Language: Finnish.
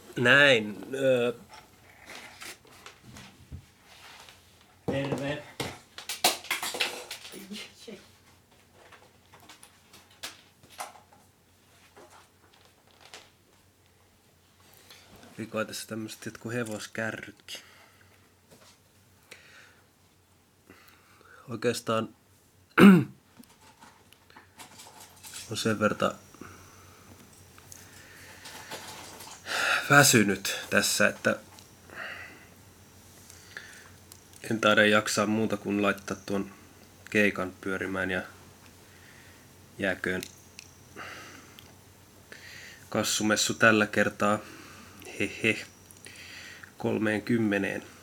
Näin. Terve. Rikoin tässä tämmöset jotkut hevoskärrytkin. Oikeastaan on sen verran väsynyt tässä, että en taida jaksaa muuta kuin laittaa tuon keikan pyörimään ja jääköön kassumessu tällä kertaa 30.